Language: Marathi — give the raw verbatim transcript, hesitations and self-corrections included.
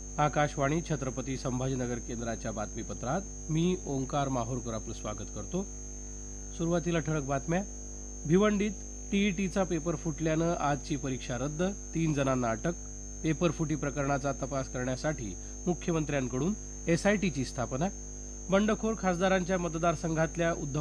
आकाशवाणी छत्रपती संभाजीनगर केंद्राच्या बातमीपत्रात मी ओंकार माहूरकर आपलं स्वागत करतो. सुरुवातीला ठळक बातम्या. भिवंडीत टीईटीचा पेपर फुटल्यानं आजची परीक्षा रद्द. तीन जणांना अटक. पेपर फुटी प्रकरणाचा तपास करण्यासाठी मुख्यमंत्र्यांकडून एसआयटीची स्थापना. बंडखोर खासदारांच्या मतदारसंघातल्या उद्धव